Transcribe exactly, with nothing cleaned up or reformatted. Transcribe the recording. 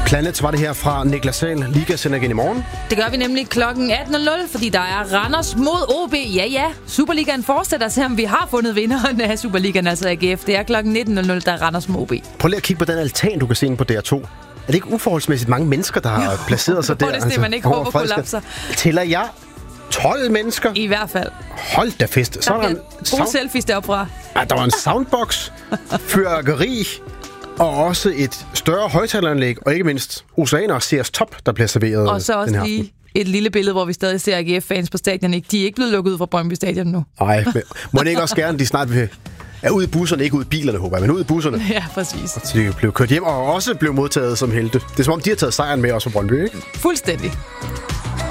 Planet var det her fra Niklas Sahl. Liga sender igen i morgen. Det gør vi nemlig klokken atten nul nul, fordi der er Randers mod O B. Ja, ja. Superligaen fortsætter, selvom vi har fundet vinderen af Superligaen, altså A G F. Det er klokken nitten nul nul, der er Randers mod O B. Prøv lige at kigge på den altan, du kan se inde på D R to. Er det ikke uforholdsmæssigt mange mennesker, der har placeret sig der? Det er det, man ikke håber kollapser. Tæller jeg tolv mennesker? I hvert fald. Hold da fest. Så der er der en gode sound... selfies deroppe fra. Ja, der var en soundbox, fyrværkeri og også et større højtaleranlæg, og ikke mindst Oceaner Sears Top, der bliver serveret. Og så også lige et lille billede, hvor vi stadig ser A G F-fans på stadion. De er ikke blevet lukket ud fra Brøndby Stadion nu. Nej, men må det ikke også gerne, de snart vil... er ude i busserne, ikke ude i bilerne, håber jeg, men ude i busserne. Ja, præcis. Så de blev kørt hjem og også blev modtaget som helte. Det er som om, de har taget sejren med også fra Brøndby, ikke? Fuldstændig.